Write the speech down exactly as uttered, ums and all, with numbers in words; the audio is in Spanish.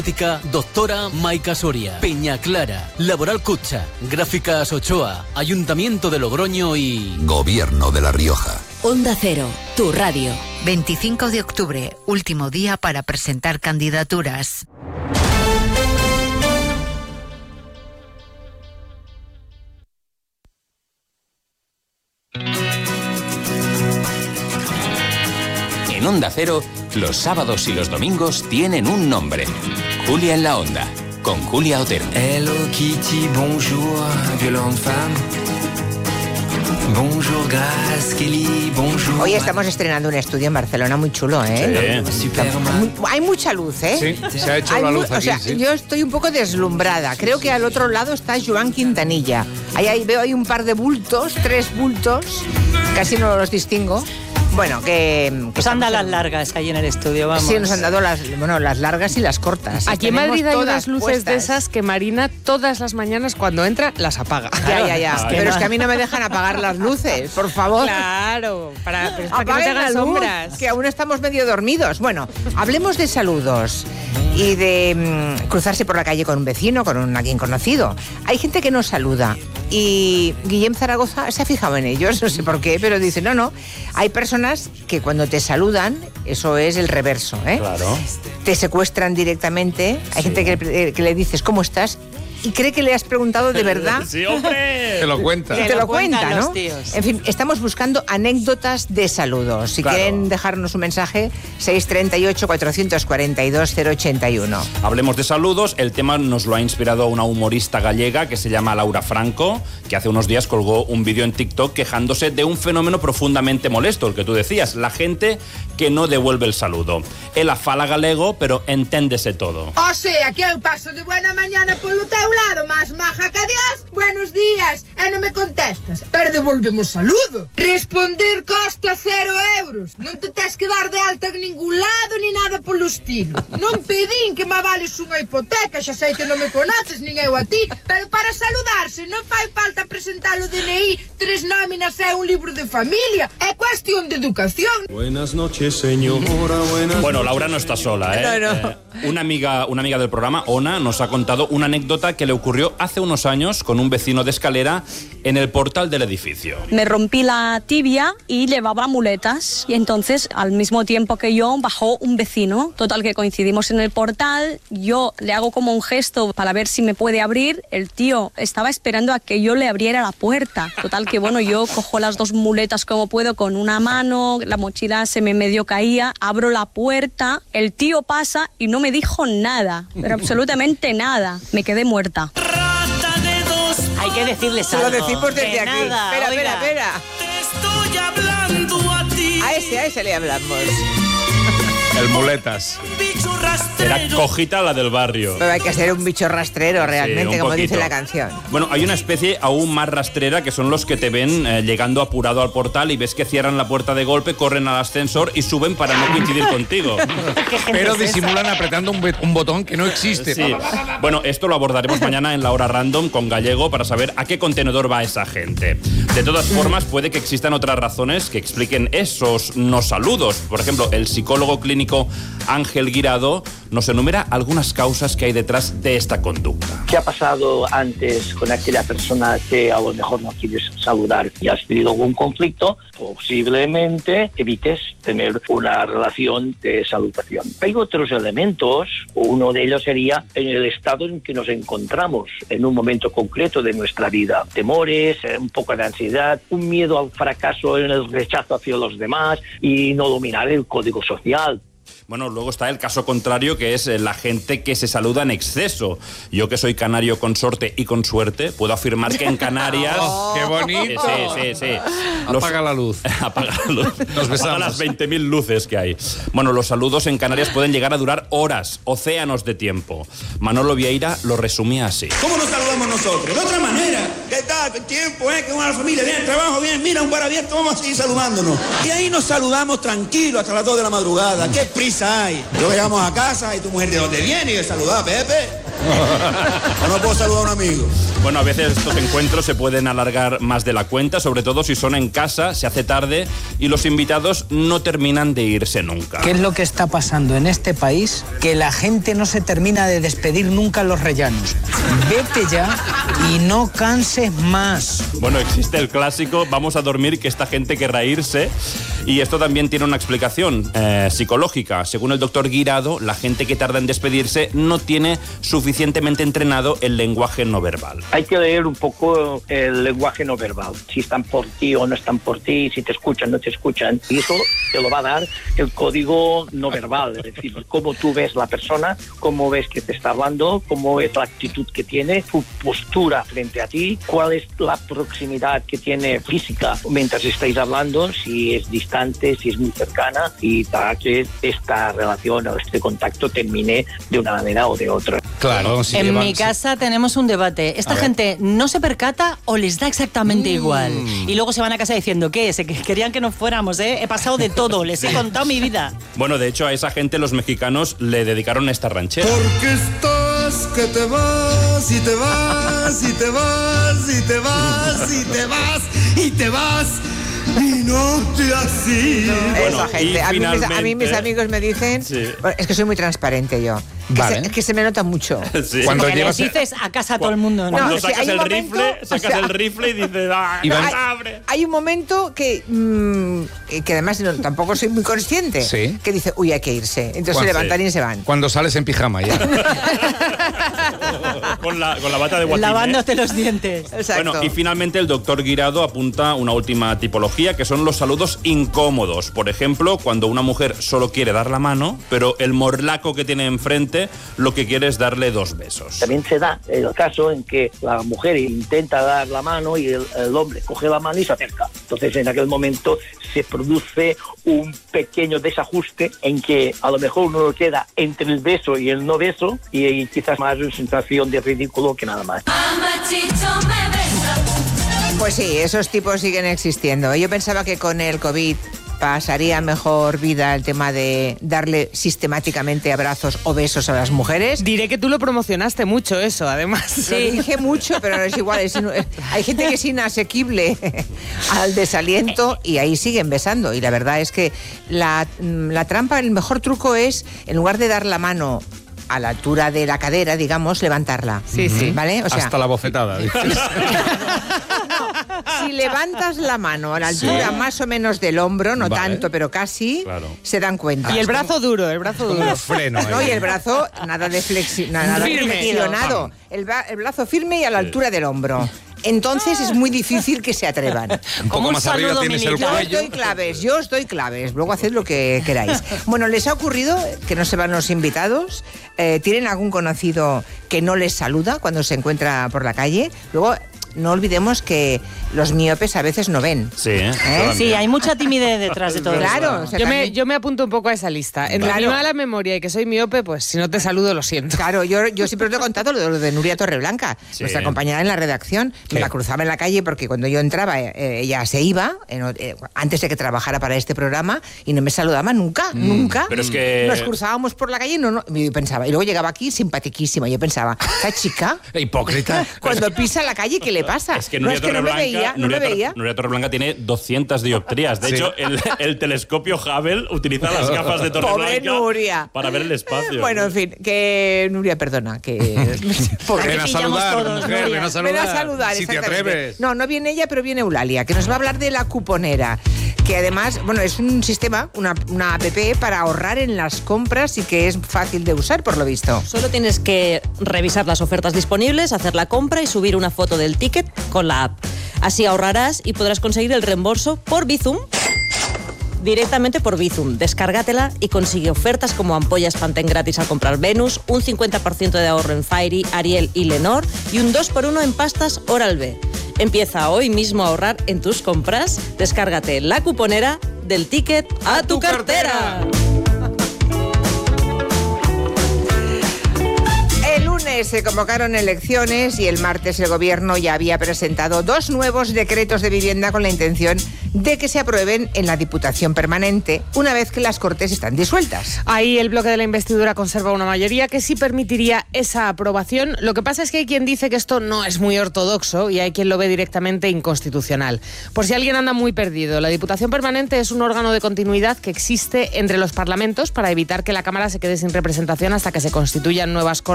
Doctora Maika Soria, Peña Clara, Laboral Cucha, Gráficas Ochoa, Ayuntamiento de Logroño y... Gobierno de La Rioja. Onda Cero, tu radio. veinticinco de octubre, último día para presentar candidaturas. En Onda Cero, los sábados y los domingos tienen un nombre. Julia en la Onda, con Julia Otero. Hello Kitty, bonjour, violente femme. Bonjour, Grace Kelly, bonjour. Hoy estamos estrenando un estudio en Barcelona muy chulo, ¿eh? Sí. Superman. Hay mucha luz, ¿eh? Sí, se ha hecho Hay la mu- luz o aquí, sea, sí. yo estoy un poco deslumbrada. Creo que al otro lado está Joan Quintanilla. Ahí, ahí veo ahí un par de bultos, tres bultos. Casi no los distingo. Bueno, que... que Nos han dado las largas ahí en el estudio, vamos. Sí, nos han dado las, bueno, las largas y las cortas. Aquí en Tenemos Madrid hay todas unas luces puestas. de esas que Marina todas las mañanas cuando entra las apaga. Ya, ya, ya. Es que Pero no. es que a mí no me dejan apagar las luces, por favor. Claro, para, pero es para que no te Apaguen la hagan luz, sombras. que aún estamos medio dormidos. Bueno, hablemos de saludos y de mm, cruzarse por la calle con un vecino, con un alguien conocido. Hay gente que no saluda y Guillem Zaragoza se ha fijado en ellos, no sé por qué, pero dice, no, no, hay personas que cuando te saludan, eso es el reverso, ¿eh? Claro. Te secuestran directamente, hay Sí. gente que, que le dices, ¿cómo estás? Y cree que le has preguntado de verdad. Sí, hombre. Te lo cuenta. Y te lo cuenta, cuentan ¿no? los tíos. En fin, estamos buscando anécdotas de saludos. Si Claro. quieren dejarnos un mensaje, seis treinta y ocho, cuatrocientos cuarenta y dos, cero ochenta y uno. Hablemos de saludos. El tema nos lo ha inspirado una humorista gallega que se llama Laura Franco, que hace unos días colgó un vídeo en TikTok quejándose de un fenómeno profundamente molesto, el que tú decías, la gente que no devuelve el saludo. Ela fala galego, pero enténdese todo. O sea, que eu paso de buena mañana polo teu lado, máis maja que Dios, buenos días, e non me contestas. Pero devolvemos saludo. Responder costa cero euros. Non te tes que dar de alta en ningún lado, ni nada polo estilo. Non pedín que me avales unha hipoteca, xa sei que non me conoces, nin eu a ti, pero para saludarse non fai falta presentar o D N I, tres nóminas e un libro de familia. É cuestión de educación. Buenas noches, señora. Buenas Bueno, Laura no está sola, ¿eh? No, no. Eh, una amiga, una amiga del programa, Ona, nos ha contado una anécdota que le ocurrió hace unos años con un vecino de escalera en el portal del edificio. Me rompí la tibia y llevaba muletas y entonces al mismo tiempo que yo bajó un vecino. Total que coincidimos en el portal, yo le hago como un gesto para ver si me puede abrir. El tío estaba esperando a que yo le abriera la puerta. Total que bueno, yo cojo las dos muletas como puedo con una mano, la mochila se me medio caía, abro la puerta, el tío pasa y no me dijo nada, pero absolutamente nada. Me quedé muerta. Hay que decirles Se algo. lo decimos desde Que aquí. nada, espera, oiga. espera, espera. A ese, a ese le hablamos. El muletas. Era Cojita, la del barrio. Pero hay que ser un bicho rastrero realmente, Sí, un como poquito. dice la canción. Bueno, hay una especie aún más rastrera que son los que te ven eh, llegando apurado al portal y ves que cierran la puerta de golpe, corren al ascensor y suben para no coincidir contigo. Pero disimulan apretando un, be- un botón que no existe. Sí. Bueno, esto lo abordaremos mañana en la hora random con Gallego para saber a qué contenedor va esa gente. De todas formas, puede que existan otras razones que expliquen esos no saludos. Por ejemplo, el psicólogo clínico Ángel Guirado nos enumera algunas causas que hay detrás de esta conducta. ¿Qué ha pasado antes con aquella persona que a lo mejor no quieres saludar y has tenido algún conflicto? Posiblemente evites tener una relación de salutación. Hay otros elementos, uno de ellos sería en el estado en que nos encontramos en un momento concreto de nuestra vida. Temores, un poco de ansiedad, un miedo al fracaso en el rechazo hacia los demás y no dominar el código social. Bueno, luego está el caso contrario, que es la gente que se saluda en exceso. Yo, que soy canario consorte y con suerte, puedo afirmar que en Canarias... Oh, ¡qué bonito! Sí, sí, sí. Los... Apaga la luz. Apaga la luz. Nos besamos. Apaga las veinte mil luces que hay. Bueno, los saludos en Canarias pueden llegar a durar horas, océanos de tiempo. Manolo Vieira lo resumía así. ¿Cómo nos saludamos nosotros? De otra manera. ¿Qué tal? ¿Qué tiempo, eh? ¿Qué buena familia? ¿Bien? ¿Trabajo? ¿Bien? Mira, un bar abierto, vamos a seguir saludándonos. Y ahí nos saludamos tranquilos hasta las dos de la madrugada. ¿Qué prisa hay? Luego llegamos a casa y tu mujer, ¿de dónde viene? Y le saluda a Pepe. ¿O no puedo saludar a un amigo? Bueno, a veces estos encuentros se pueden alargar más de la cuenta, sobre todo si son en casa, se hace tarde y los invitados no terminan de irse nunca. ¿Qué es lo que está pasando en este país? Que la gente no se termina de despedir nunca en los rellanos. Vete ya y no canses más. Bueno, existe el clásico, vamos a dormir, que esta gente querrá irse. Y esto también tiene una explicación eh, psicológica. Según el doctor Guirado, la gente que tarda en despedirse no tiene suficientemente entrenado el lenguaje no verbal. Hay que leer un poco el lenguaje no verbal. Si están por ti o no están por ti, si te escuchan o no te escuchan. Y eso te lo va a dar el código no verbal. Es decir, cómo tú ves la persona, cómo ves que te está hablando, cómo es la actitud que tiene, su postura frente a ti, cuál es la proximidad que tiene física mientras estáis hablando, si es distante, si es muy cercana, y para que esta relación o este contacto termine de una manera o de otra. Claro, si en llevan, mi casa tenemos un debate. Esta gente no se percata o les da exactamente mm. igual. Y luego se van a casa diciendo, ¿qué? Se que querían que nos fuéramos, ¿eh? He pasado de todo, les he contado mi vida. Bueno, de hecho, a esa gente los mexicanos le dedicaron esta ranchera. Porque estás que te vas y te vas y te vas y te vas y te vas y te vas y no te así. Esa gente. A mí, mis, a mí mis amigos me dicen, sí. Bueno, es que soy muy transparente yo. Que, vale. se, que se me nota mucho. Sí. Cuando les llevas dices a casa a todo el mundo. ¿no? Cuando no, sacas, sí, el, momento, rifle, sacas o sea, el rifle y dices, ¡ah, hay, abre! Hay un momento que, mmm, que además no, tampoco soy muy consciente, sí. que dice, uy, hay que irse. Entonces se levantan sí. y se van. Cuando sales en pijama ya. con, la, con la bata de guatine. Lavándote los dientes. Exacto. Bueno, y finalmente el doctor Guirado apunta una última tipología, que son los saludos incómodos. Por ejemplo, cuando una mujer solo quiere dar la mano, pero el morlaco que tiene enfrente lo que quiere es darle dos besos. También se da el caso en que la mujer intenta dar la mano y el, el hombre coge la mano y se acerca. Entonces, en aquel momento se produce un pequeño desajuste en que a lo mejor uno queda entre el beso y el no beso, y, y quizás más una sensación de ridículo que nada más. Pues sí, esos tipos siguen existiendo. Yo pensaba que con el COVID pasaría mejor vida el tema de darle sistemáticamente abrazos o besos a las mujeres. Diré que tú lo promocionaste mucho eso, además. Sí. Lo dije mucho, pero no es igual. Es, hay gente que es inasequible al desaliento y ahí siguen besando. Y la verdad es que la, la trampa, el mejor truco es, en lugar de dar la mano a la altura de la cadera, digamos, levantarla. Sí, sí. ¿Vale? O sea, hasta la bofetada. Si levantas la mano a la altura sí. más o menos del hombro, no vale. tanto, pero casi, claro. se dan cuenta. Y el brazo duro, el brazo duro. Como freno. No, y el brazo nada de flexi nada de flexionado. El, el brazo firme y a la altura del hombro. Entonces es muy difícil que se atrevan. Un poco un más arriba tienes el cuello. Yo os doy claves, yo os doy claves. Luego haced lo que queráis. Bueno, ¿les ha ocurrido que no se van los invitados? Eh, ¿Tienen algún conocido que no les saluda cuando se encuentra por la calle? Luego, no olvidemos que los miopes a veces no ven. Sí, ¿eh? Sí, hay mucha timidez detrás de todo claro, eso. O sea, yo, también... me, yo me apunto un poco a esa lista. En claro. mi mala memoria y que soy miope, pues si no te saludo, lo siento. Claro, yo, yo siempre os he contado lo de, lo de Nuria Torreblanca, sí. nuestra compañera en la redacción. ¿Qué? Me la cruzaba en la calle porque cuando yo entraba, eh, ella se iba, eh, antes de que trabajara para este programa, y no me saludaba nunca, mm. nunca. Pero es que... Nos cruzábamos por la calle y no, no, yo pensaba, y luego llegaba aquí simpatiquísima. Yo pensaba, esta chica... Hipócrita. Cuando pisa la calle, ¿qué le pasa? Es que Nuria no, es que no me veía, no Nuria, me veía. Nuria Torreblanca tiene doscientas dioptrías. De sí. hecho, el, el telescopio Hubble utiliza las gafas de Torreblanca para ver el espacio. Bueno, en fin, que Nuria, perdona, que... ven a saludar, todos, mujer, ven a saludar. Ven a saludar, si te atreves. No, no viene ella, pero viene Eulalia, que nos va a hablar de la cuponera, que además, bueno, es un sistema, una, una app para ahorrar en las compras y que es fácil de usar, por lo visto. Solo tienes que revisar las ofertas disponibles, hacer la compra y subir una foto del ticket con la app. Así ahorrarás y podrás conseguir el reembolso por Bizum. Directamente por Bizum. Descárgatela y consigue ofertas como ampollas Pantene gratis al comprar Venus, un cincuenta por ciento de ahorro en Fairy, Ariel y Lenor y un dos por uno en pastas Oral-B. Empieza hoy mismo a ahorrar en tus compras. Descárgate la cuponera del ticket a, a tu cartera. El lunes lunes se convocaron elecciones y el martes el gobierno ya había presentado dos nuevos decretos de vivienda con la intención de que se aprueben en la Diputación Permanente una vez que las Cortes están disueltas. Ahí el bloque de la investidura conserva una mayoría que sí permitiría esa aprobación. Lo que pasa es que hay quien dice que esto no es muy ortodoxo y hay quien lo ve directamente inconstitucional. Por si alguien anda muy perdido, la Diputación Permanente es un órgano de continuidad que existe entre los parlamentos para evitar que la Cámara se quede sin representación hasta que se constituyan nuevas Cortes